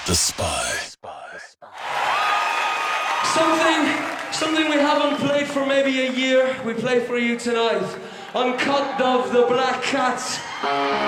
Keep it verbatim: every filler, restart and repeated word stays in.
The Spy. Something, something we haven't played for maybe a year, we play for you tonight. Uncut Dove, the Black Cats.